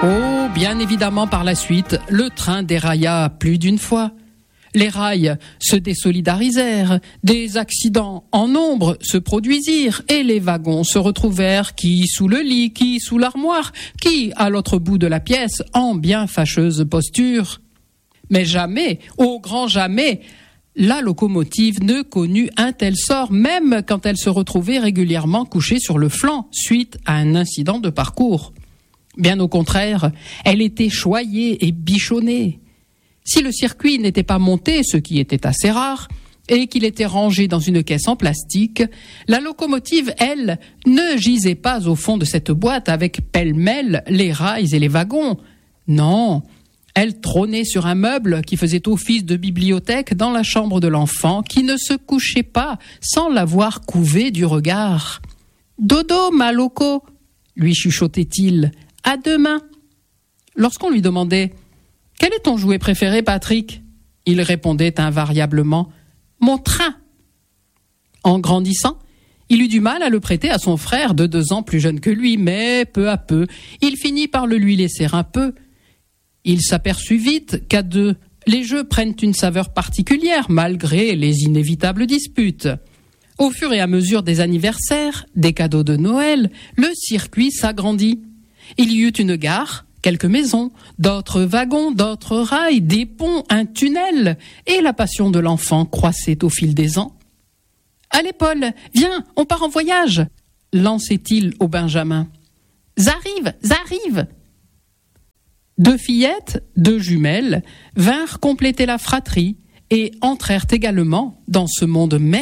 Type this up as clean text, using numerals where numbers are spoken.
Oh, bien évidemment par la suite, le train dérailla plus d'une fois. Les rails se désolidarisèrent, des accidents en nombre se produisirent et les wagons se retrouvèrent qui sous le lit, qui sous l'armoire, qui à l'autre bout de la pièce en bien fâcheuse posture. Mais jamais, au grand jamais, la locomotive ne connut un tel sort, même quand elle se retrouvait régulièrement couchée sur le flanc suite à un incident de parcours. Bien au contraire, elle était choyée et bichonnée. Si le circuit n'était pas monté, ce qui était assez rare, et qu'il était rangé dans une caisse en plastique, la locomotive, elle, ne gisait pas au fond de cette boîte avec pêle-mêle les rails et les wagons. Non, elle trônait sur un meuble qui faisait office de bibliothèque dans la chambre de l'enfant qui ne se couchait pas sans l'avoir couvé du regard. « Dodo, ma loco !» lui chuchotait-il. « À demain !» Lorsqu'on lui demandait « Quel est ton jouet préféré, Patrick ?» il répondait invariablement « Mon train !» En grandissant, il eut du mal à le prêter à son frère de 2 ans plus jeune que lui, mais peu à peu, il finit par le lui laisser un peu. Il s'aperçut vite qu'à 2, les jeux prennent une saveur particulière malgré les inévitables disputes. Au fur et à mesure des anniversaires, des cadeaux de Noël, le circuit s'agrandit. Il y eut une gare, quelques maisons, d'autres wagons, d'autres rails, des ponts, un tunnel, et la passion de l'enfant croissait au fil des ans. « Allez Paul, viens, on part en voyage !» lançait-il au Benjamin. « J'arrive !» 2 fillettes, 2 jumelles, vinrent compléter la fratrie et entrèrent également dans ce monde merveilleux